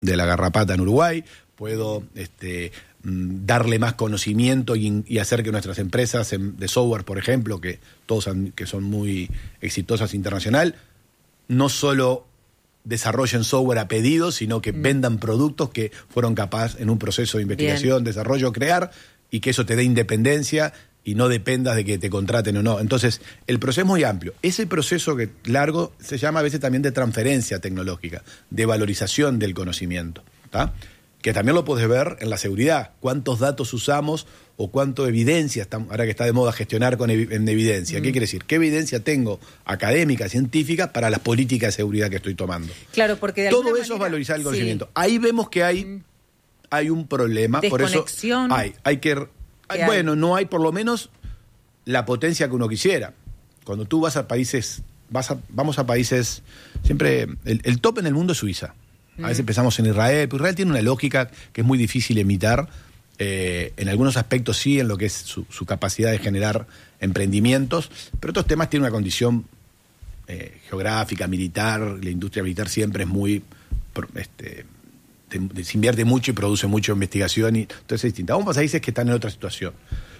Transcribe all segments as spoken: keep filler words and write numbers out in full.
de la garrapata en Uruguay, puedo este, darle más conocimiento y, y hacer que nuestras empresas de software, por ejemplo, que todos han, que son muy exitosas internacional, no solo desarrollen software a pedido, sino que mm. vendan productos que fueron capaces en un proceso de investigación, Bien. desarrollo, crear, y que eso te dé independencia y no dependas de que te contraten o no. Entonces, el proceso es muy amplio. Ese proceso que largo se llama a veces también de transferencia tecnológica, de valorización del conocimiento, ¿tá? Que también lo puedes ver en la seguridad. ¿Cuántos datos usamos o cuánto evidencia, está, ahora que está de moda gestionar con ev- en evidencia? Mm. ¿Qué quiere decir? ¿Qué evidencia tengo académica, científica, para las políticas de seguridad que estoy tomando? Claro, porque de todo alguna eso manera, es valorizar el conocimiento. Sí. Ahí vemos que hay, mm. hay un problema. Por eso hay, hay que... Hay, bueno, no hay por lo menos la potencia que uno quisiera. Cuando tú vas a países, vas a, vamos a países, siempre, el, el top en el mundo es Suiza. A veces empezamos en Israel, pero Israel tiene una lógica que es muy difícil imitar, eh, en algunos aspectos sí, en lo que es su, su capacidad de generar emprendimientos, pero otros temas tienen una condición eh, geográfica, militar, la industria militar siempre es muy, este, de, de, se invierte mucho y produce mucha investigación, y entonces es distinta. Vamos a países que están en otra situación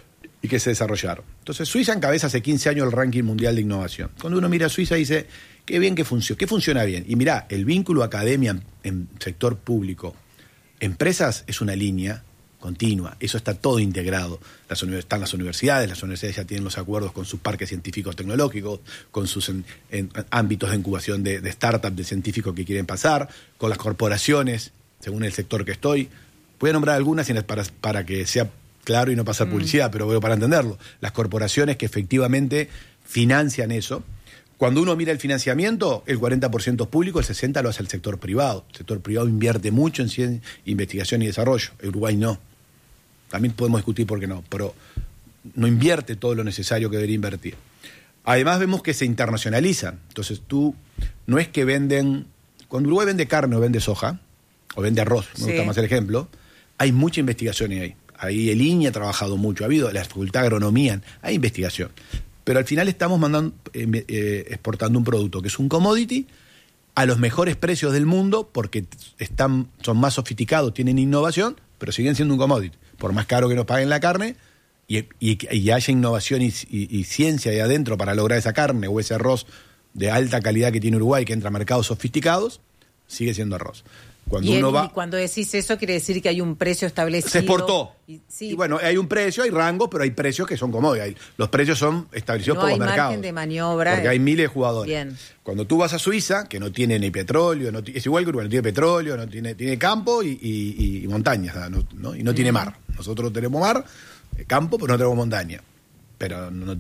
y que se desarrollaron. Entonces Suiza encabeza hace quince años el ranking mundial de innovación. Cuando uno mira a Suiza dice, qué bien que funciona, qué funciona bien. Y mirá, el vínculo academia en, en sector público, empresas es una línea continua, eso está todo integrado. Las univers- están las universidades, las universidades ya tienen los acuerdos con sus parques científicos tecnológicos, con sus en, en, ámbitos de incubación de, de startups, de científicos que quieren pasar, con las corporaciones, según el sector que estoy. Voy a nombrar algunas para, para que sea claro y no pasar publicidad, mm. pero bueno, para entenderlo. Las corporaciones que efectivamente financian eso. Cuando uno mira el financiamiento, el cuarenta por ciento es público, el sesenta por ciento lo hace el sector privado. El sector privado invierte mucho en ciencia, investigación y desarrollo. El Uruguay no. También podemos discutir por qué no, pero no invierte todo lo necesario que debería invertir. Además vemos que se internacionalizan. Entonces tú, no es que venden... Cuando Uruguay vende carne o vende soja, o vende arroz, me sí. gusta más el ejemplo, hay mucha investigación ahí. Ahí el I N I ha trabajado mucho, ha habido la Facultad de Agronomía, hay investigación. Pero al final estamos mandando, eh, eh, exportando un producto que es un commodity a los mejores precios del mundo porque están, son más sofisticados, tienen innovación, pero siguen siendo un commodity. Por más caro que nos paguen la carne y, y, y haya innovación y, y, y ciencia ahí adentro para lograr esa carne o ese arroz de alta calidad que tiene Uruguay, que entra a mercados sofisticados, sigue siendo arroz. Cuando y, uno el, va, y cuando decís eso, quiere decir que hay un precio establecido. Se exportó. Y, sí. y bueno, hay un precio, hay rangos, pero hay precios que son commodities. Los precios son establecidos no por los mercados. mercados. No hay margen de maniobra. Porque hay miles de jugadores. Bien. Cuando tú vas a Suiza, que no tiene ni petróleo, no es igual que Uruguay, no tiene petróleo, no tiene, tiene campo y, y, y montañas, ¿no? ¿no? Y no mm. tiene mar. Nosotros tenemos mar, campo, pero no tenemos montaña. Pero no,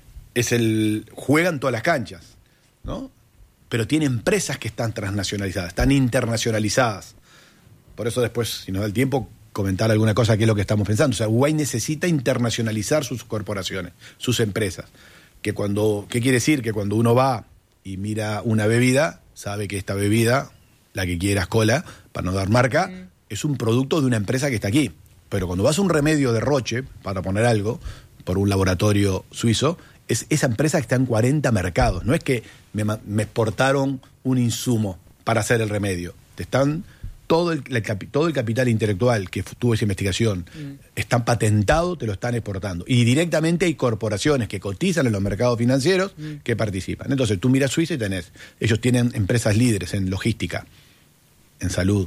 es el juegan todas las canchas, ¿no? Pero tiene empresas que están transnacionalizadas, están internacionalizadas. Por eso después, si nos da el tiempo, comentar alguna cosa que es lo que estamos pensando. O sea, Uruguay necesita internacionalizar sus corporaciones, sus empresas. Que cuando, ¿qué quiere decir? Que cuando uno va y mira una bebida, sabe que esta bebida, la que quieras cola, para no dar marca, mm. es un producto de una empresa que está aquí. Pero cuando vas a un remedio de Roche, para poner algo, por un laboratorio suizo, es esa empresa que está en cuarenta mercados. No es que me, me exportaron un insumo para hacer el remedio. Te están... Todo el, el, todo el capital intelectual que tuvo esa investigación mm. están patentado, te lo están exportando. Y directamente hay corporaciones que cotizan en los mercados financieros mm. que participan. Entonces tú miras Suiza y tenés, ellos tienen empresas líderes en logística, en salud,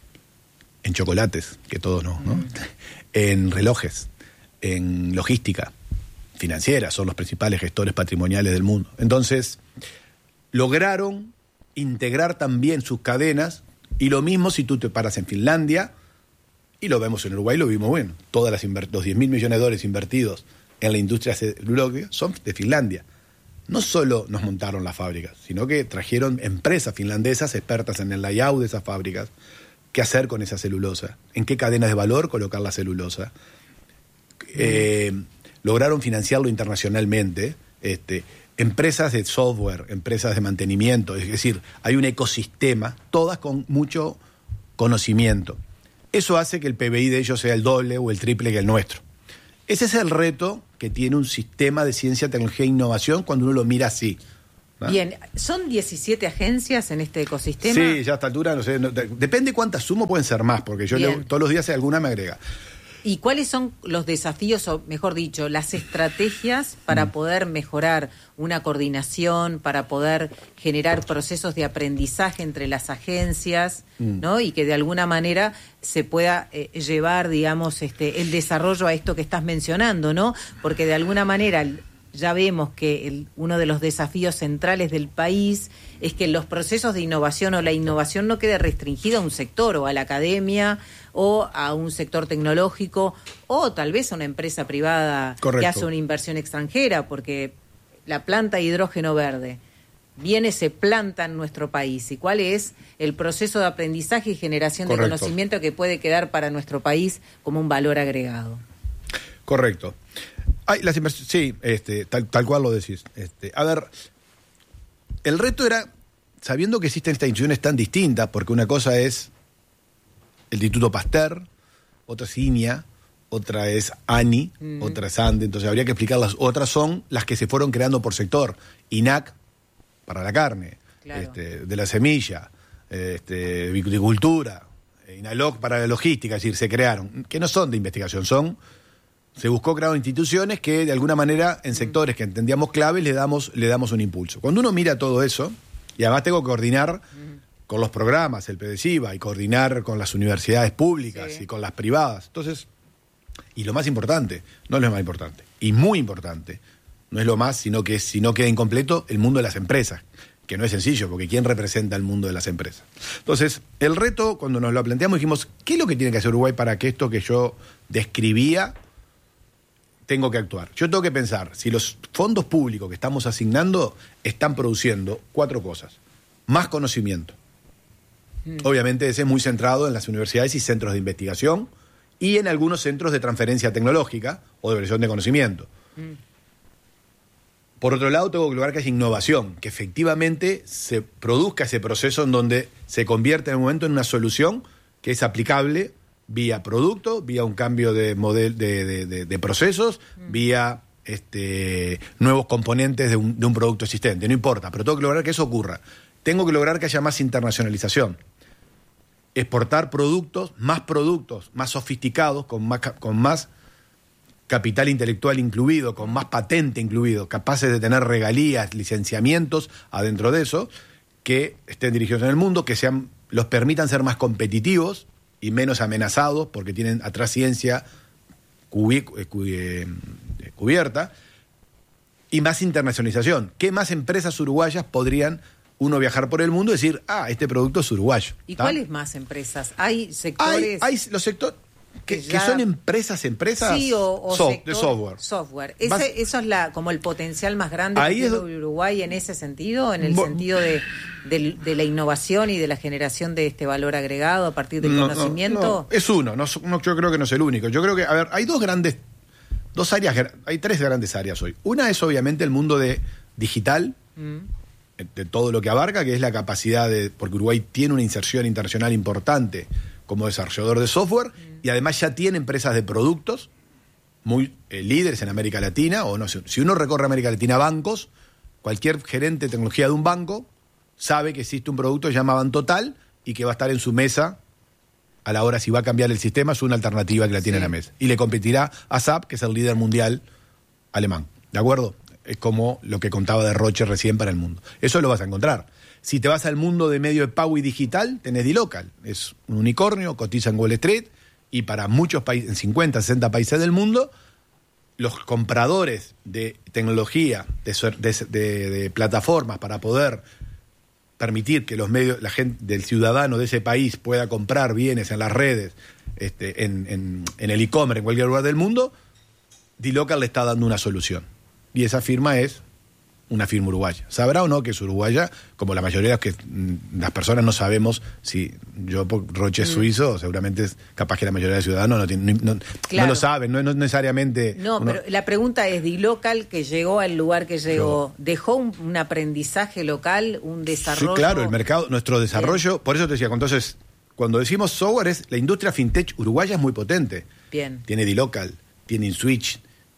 en chocolates, que todos no, ¿no? Mm. en relojes, en logística financiera, son los principales gestores patrimoniales del mundo. Entonces, lograron integrar también sus cadenas. Y lo mismo si tú te paras en Finlandia, y lo vemos en Uruguay, lo vimos bueno. Todas las inver- los diez mil millones de dólares invertidos en la industria celulógica son de Finlandia. No solo nos montaron las fábricas, sino que trajeron empresas finlandesas expertas en el layout de esas fábricas, qué hacer con esa celulosa, en qué cadenas de valor colocar la celulosa. Eh, lograron financiarlo internacionalmente, este... empresas de software, empresas de mantenimiento, es decir, hay un ecosistema, todas con mucho conocimiento. Eso hace que el P B I de ellos sea el doble o el triple que el nuestro. Ese es el reto que tiene un sistema de ciencia, tecnología e innovación cuando uno lo mira así. ¿Ah? Bien, ¿son diecisiete agencias en este ecosistema? Sí, ya a esta altura, no sé, no, depende cuántas sumo, pueden ser más, porque yo leo, todos los días alguna me agrega. ¿Y cuáles son los desafíos, o mejor dicho, las estrategias para mm. poder mejorar una coordinación, para poder generar procesos de aprendizaje entre las agencias, mm. ¿no? Y que de alguna manera se pueda eh, llevar, digamos, este, el desarrollo a esto que estás mencionando, ¿no? Porque de alguna manera ya vemos que el, uno de los desafíos centrales del país es que los procesos de innovación o la innovación no quede restringida a un sector o a la academia o a un sector tecnológico o tal vez a una empresa privada Correcto. Que hace una inversión extranjera, porque la planta de hidrógeno verde viene, se planta en nuestro país. ¿Y cuál es el proceso de aprendizaje y generación Correcto. De conocimiento que puede quedar para nuestro país como un valor agregado? Correcto. Ay, las invers- sí, este, tal, tal cual lo decís. Este, a ver, el reto era, sabiendo que existen estas instituciones tan distintas, porque una cosa es el Instituto Pasteur, otra es I N I A, otra es A N I, mm. otra es ANDE, entonces habría que explicar las otras son las que se fueron creando por sector. I N A C para la carne, claro. este, de la semilla, este, viticultura, INALOC para la logística, es decir, se crearon, que no son de investigación, son... Se buscó crear instituciones que de alguna manera en sectores que entendíamos claves le damos, le damos un impulso. Cuando uno mira todo eso, y además tengo que coordinar con los programas, el PDCIVA, y coordinar con las universidades públicas sí. y con las privadas. Entonces, y lo más importante, no es lo más importante, y muy importante, no es lo más, sino que si no queda incompleto, el mundo de las empresas, que no es sencillo, porque ¿quién representa el mundo de las empresas? Entonces, el reto, cuando nos lo planteamos, dijimos, ¿qué es lo que tiene que hacer Uruguay para que esto que yo describía tengo que actuar? Yo tengo que pensar si los fondos públicos que estamos asignando están produciendo cuatro cosas. Más conocimiento. Mm. Obviamente ese es muy centrado en las universidades y centros de investigación y en algunos centros de transferencia tecnológica o de versión de conocimiento. Mm. Por otro lado, tengo que lograr que haya innovación, que efectivamente se produzca ese proceso en donde se convierte en un momento en una solución que es aplicable vía producto, vía un cambio de modelo de, de, de, de procesos, mm. vía este, nuevos componentes de un, de un producto existente. No importa, pero tengo que lograr que eso ocurra. Tengo que lograr que haya más internacionalización. Exportar productos, más productos, más sofisticados, con más, con más capital intelectual incluido, con más patente incluido, capaces de tener regalías, licenciamientos adentro de eso, que estén dirigidos en el mundo, que sean, los permitan ser más competitivos y menos amenazados porque tienen atrás ciencia cubi- cubi- cubierta, y más internacionalización. ¿Qué más empresas uruguayas podrían uno viajar por el mundo y decir, ah, este producto es uruguayo? ¿Y ¿tá? ¿Cuáles más empresas? ¿Hay sectores? Hay, hay los sectores que, que, ya... que son empresas, empresas sí, o, o so, sector, de software. Software. Ese, Vas... Eso es la como el potencial más grande Ahí que tiene es... Uruguay en ese sentido, en el Bo... sentido de, de, de la innovación y de la generación de este valor agregado a partir del no, conocimiento. No, no. Es uno, no, no, yo creo que no es el único. Yo creo que, a ver, hay dos grandes, dos áreas, hay tres grandes áreas hoy. Una es obviamente el mundo de digital, mm. de todo lo que abarca, que es la capacidad de, porque Uruguay tiene una inserción internacional importante como desarrollador de software, mm. y además ya tiene empresas de productos muy eh, líderes en América Latina, o no sé, si uno recorre América Latina, bancos, cualquier gerente de tecnología de un banco sabe que existe un producto que se llama Bantotal y que va a estar en su mesa a la hora si va a cambiar el sistema, es una alternativa que la tiene sí. en la mesa. Y le competirá a S A P, que es el líder mundial alemán, ¿de acuerdo? Es como lo que contaba de Roche recién para el mundo. Eso lo vas a encontrar. Si te vas al mundo de medio de pago y digital, tenés D-Local. Es un unicornio, cotiza en Wall Street, y para muchos países, en cincuenta, sesenta países del mundo, los compradores de tecnología, de, de, de, de plataformas para poder permitir que los medios, la gente del ciudadano de ese país pueda comprar bienes en las redes, este, en, en, en el e-commerce, en cualquier lugar del mundo, D-Local le está dando una solución. Y esa firma es una firma uruguaya. Sabrá o no que es uruguaya, como la mayoría de que las personas no sabemos si yo por Roche es mm. suizo, seguramente es capaz que la mayoría de ciudadanos no, tiene, no, claro. no lo saben, no, no necesariamente... No, uno... pero la pregunta es, D-Local, que llegó al lugar que llegó, ¿dejó un, un aprendizaje local, un desarrollo? Sí, claro, el mercado, nuestro desarrollo, Bien. Por eso te decía, entonces, cuando decimos software, es la industria fintech uruguaya es muy potente. Bien. Tiene D-Local, tiene InSwitch,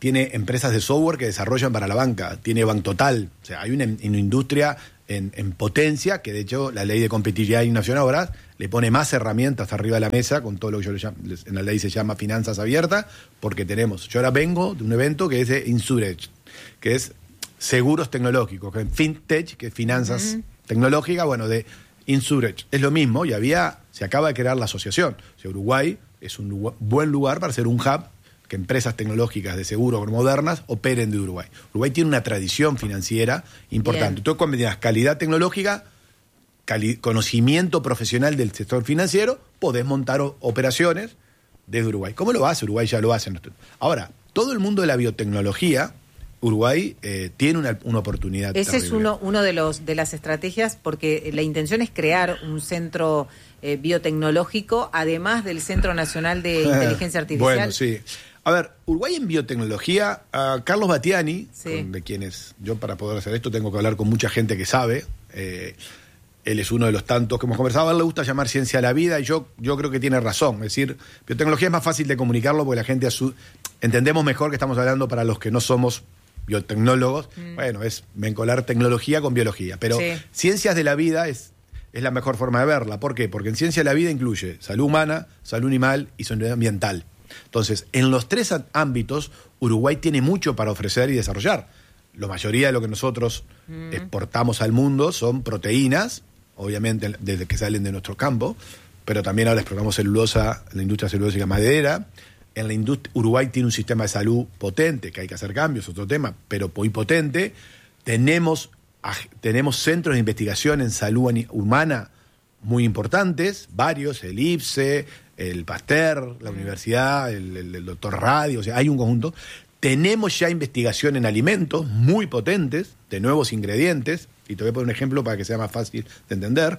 tiene empresas de software que desarrollan para la banca, tiene BanTotal, o sea, hay una, una industria en, en potencia que de hecho la ley de competitividad e innovación ahora le pone más herramientas arriba de la mesa con todo lo que yo le llamo, en la ley se llama finanzas abiertas, porque tenemos, yo ahora vengo de un evento que es de Insurance, que es seguros tecnológicos, que es FinTech, que es finanzas uh-huh. tecnológicas, bueno, de Insurance, es lo mismo, y había, se acaba de crear la asociación, o sea, Uruguay es un lugar, buen lugar para ser un hub que empresas tecnológicas de seguro modernas operen de Uruguay. Uruguay tiene una tradición financiera importante. Entonces, cuando tienes calidad tecnológica, cali- conocimiento profesional del sector financiero, podés montar o- operaciones desde Uruguay. ¿Cómo lo hace? Uruguay ya lo hace. Ahora, todo el mundo de la biotecnología, Uruguay eh, tiene una, una oportunidad. Ese terrible. es uno, uno de los de las estrategias, porque la intención es crear un centro eh, biotecnológico, además del Centro Nacional de Inteligencia Artificial. Bueno, sí. A ver, Uruguay en biotecnología, uh, Carlos Battiani, sí. con, de quienes yo para poder hacer esto tengo que hablar con mucha gente que sabe, eh, él es uno de los tantos que hemos conversado, a él le gusta llamar ciencia de la vida y yo, yo creo que tiene razón, es decir, biotecnología es más fácil de comunicarlo porque la gente asu- entendemos mejor que estamos hablando para los que no somos biotecnólogos, mm. bueno, es vincular tecnología con biología, pero sí. ciencias de la vida es, es la mejor forma de verla. ¿Por qué? Porque en ciencia de la vida incluye salud humana, salud animal y salud ambiental. Entonces, en los tres ámbitos, Uruguay tiene mucho para ofrecer y desarrollar. La mayoría de lo que nosotros mm. exportamos al mundo son proteínas, obviamente desde que salen de nuestro campo, pero también ahora explotamos celulosa, la industria celulósica maderera. En la industria, Uruguay tiene un sistema de salud potente, que hay que hacer cambios, otro tema, pero muy potente. Tenemos, tenemos centros de investigación en salud humana muy importantes, varios, el I P S E, el Pasteur, la universidad, el, el, el doctor Radio, o sea, hay un conjunto. Tenemos ya investigación en alimentos muy potentes, de nuevos ingredientes, y te voy a poner un ejemplo para que sea más fácil de entender,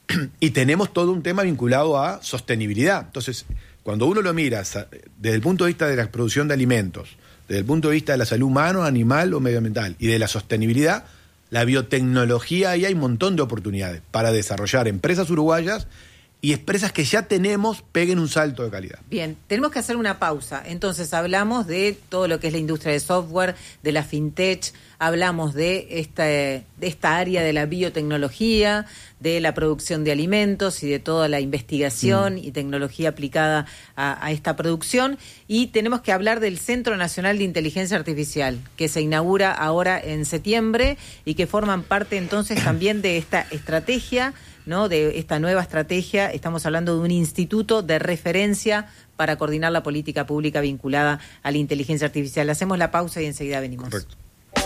y tenemos todo un tema vinculado a sostenibilidad. Entonces, cuando uno lo mira desde el punto de vista de la producción de alimentos, desde el punto de vista de la salud humana, animal o medioambiental, y de la sostenibilidad, la biotecnología, ahí hay un montón de oportunidades para desarrollar empresas uruguayas y empresas que ya tenemos peguen un salto de calidad. Bien, tenemos que hacer una pausa. Entonces hablamos de todo lo que es la industria de software, de la fintech, hablamos de esta, de esta área de la biotecnología, de la producción de alimentos y de toda la investigación mm. y tecnología aplicada a, a esta producción. Y tenemos que hablar del Centro Nacional de Inteligencia Artificial, que se inaugura ahora en septiembre y que forman parte entonces también de esta estrategia, ¿no? De esta nueva estrategia. Estamos hablando de un instituto de referencia para coordinar la política pública vinculada a la inteligencia artificial. Hacemos la pausa y enseguida venimos. Correcto.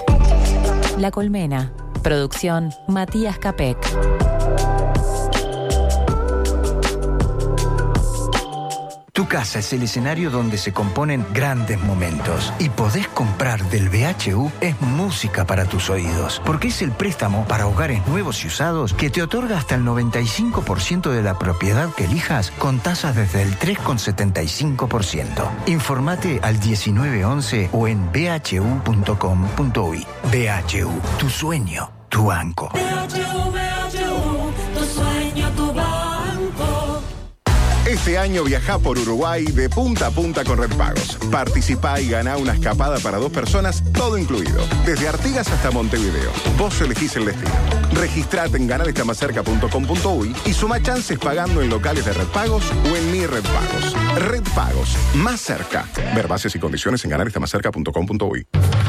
La Colmena. Producción Matías Capek. Tu casa es el escenario donde se componen grandes momentos. Y podés comprar del B H U es música para tus oídos. Porque es el préstamo para hogares nuevos y usados que te otorga hasta el noventa y cinco por ciento de la propiedad que elijas con tasas desde el tres coma setenta y cinco por ciento. Informate al diecinueve once o en b h u punto com punto u y. B H U, tu sueño, tu banco. B H U, B H U, tu sueño, tu banco. Este año viajá por Uruguay de punta a punta con Red Pagos. Participá y ganá una escapada para dos personas, todo incluido. Desde Artigas hasta Montevideo. Vos elegís el destino. Registrate en ganar está más cerca punto com punto u y y suma chances pagando en locales de Red Pagos o en Mi Red Pagos. Red Pagos, más cerca. Ver bases y condiciones en ganar está más cerca punto com punto u y.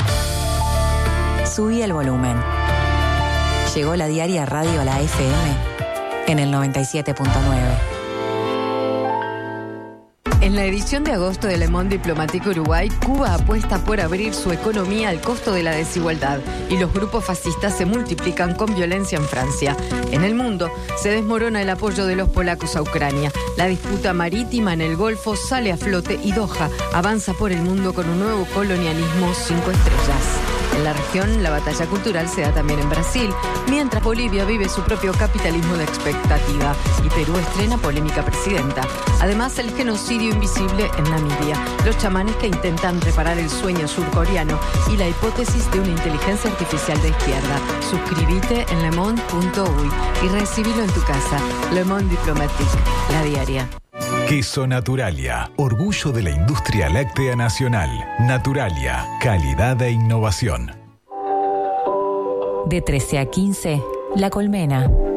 Subí el volumen. Llegó la diaria radio a la F M en el noventa y siete punto nueve. En la edición de agosto de Le Monde Diplomatique Uruguay, Cuba apuesta por abrir su economía al costo de la desigualdad y los grupos fascistas se multiplican con violencia en Francia. En el mundo se desmorona el apoyo de los polacos a Ucrania. La disputa marítima en el Golfo sale a flote y Doha avanza por el mundo con un nuevo colonialismo cinco estrellas. En la región, la batalla cultural se da también en Brasil, mientras Bolivia vive su propio capitalismo de expectativa y Perú estrena polémica presidenta. Además, el genocidio invisible en Namibia, los chamanes que intentan reparar el sueño surcoreano y la hipótesis de una inteligencia artificial de izquierda. Suscríbete en le monde punto u y y recibilo en tu casa. Le Monde Diplomatique, la diaria. Queso Naturalia, orgullo de la industria láctea nacional. Naturalia, calidad e innovación. De trece a quince, La Colmena.